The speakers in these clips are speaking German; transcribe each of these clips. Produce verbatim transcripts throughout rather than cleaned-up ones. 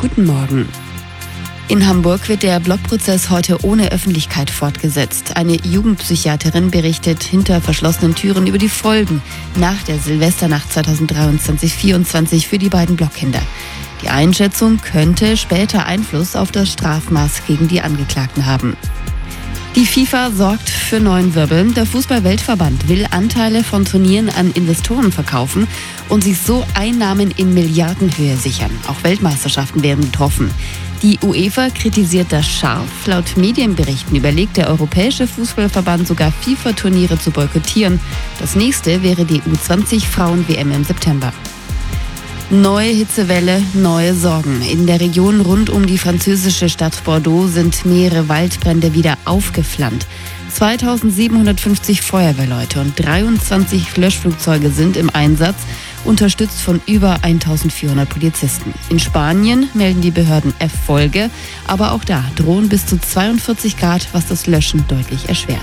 Guten Morgen. In Hamburg wird der Blockprozess heute ohne Öffentlichkeit fortgesetzt. Eine Jugendpsychiaterin berichtet hinter verschlossenen Türen über die Folgen nach der Silvesternacht zweitausenddreiundzwanzig vierundzwanzig für die beiden Blockkinder. Die Einschätzung könnte später Einfluss auf das Strafmaß gegen die Angeklagten haben. Die FIFA sorgt für neuen Wirbel. Der Fußball-Weltverband will Anteile von Turnieren an Investoren verkaufen und sich so Einnahmen in Milliardenhöhe sichern. Auch Weltmeisterschaften werden betroffen. Die UEFA kritisiert das scharf. Laut Medienberichten überlegt der Europäische Fußballverband sogar FIFA-Turniere zu boykottieren. Das nächste wäre die U zwanzig Frauen-W M im September. Neue Hitzewelle, neue Sorgen. In der Region rund um die französische Stadt Bordeaux sind mehrere Waldbrände wieder aufgeflammt. zweitausendsiebenhundertfünfzig Feuerwehrleute und dreiundzwanzig Löschflugzeuge sind im Einsatz, unterstützt von über eintausendvierhundert Polizisten. In Spanien melden die Behörden Erfolge, aber auch da drohen bis zu zweiundvierzig Grad, was das Löschen deutlich erschwert.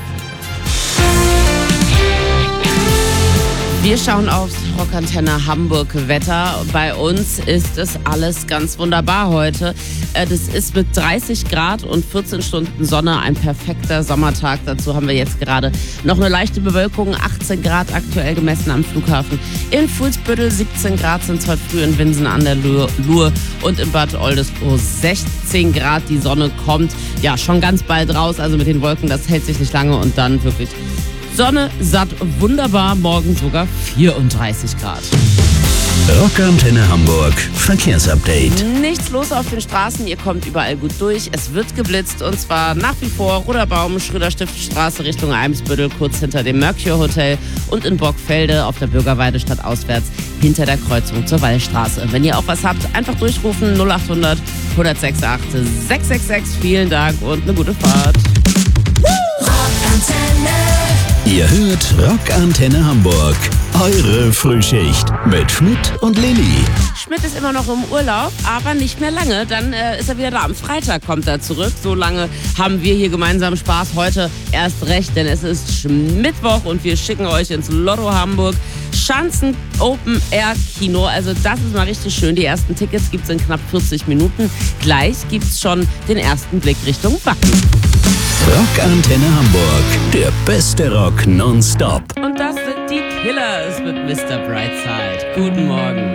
Wir schauen aufs Rockantenne Hamburg Wetter. Bei uns ist es alles ganz wunderbar heute. Das ist mit dreißig Grad und vierzehn Stunden Sonne ein perfekter Sommertag. Dazu haben wir jetzt gerade noch eine leichte Bewölkung. achtzehn Grad aktuell gemessen am Flughafen. In Fuhlsbüttel siebzehn Grad sind es heute früh in Winsen an der Luhr und in Bad Oldesloe sechzehn Grad. Die Sonne kommt ja schon ganz bald raus. Also mit den Wolken, das hält sich nicht lange und dann wirklich Sonne, satt, wunderbar, morgen sogar vierunddreißig Grad. Rockantenne Hamburg, Verkehrsupdate. Nichts los auf den Straßen, ihr kommt überall gut durch. Es wird geblitzt und zwar nach wie vor Ruderbaum, Schröder-Stift-Straße Richtung Eimsbüttel, kurz hinter dem Mercure Hotel und in Borgfelde auf der Bürgerweide stadtauswärts hinter der Kreuzung zur Wallstraße. Wenn ihr auch was habt, einfach durchrufen null achthundert, hundertsechsundachtzig, sechshundertsechsundsechzig. Vielen Dank und eine gute Fahrt. Ihr hört Rockantenne Hamburg, eure Frühschicht mit Schmidt und Lilly. Schmidt ist immer noch im Urlaub, aber nicht mehr lange. Dann äh, ist er wieder da. Am Freitag kommt er zurück. So lange haben wir hier gemeinsam Spaß. Heute erst recht, denn es ist Mittwoch und wir schicken euch ins Lotto Hamburg Schanzen Open Air Kino. Also das ist mal richtig schön. Die ersten Tickets gibt es in knapp vierzig Minuten. Gleich gibt es schon den ersten Blick Richtung Wacken. Rockantenne Hamburg, der beste Rock nonstop. Und das sind die Killers mit Mister Brightside. Guten Morgen.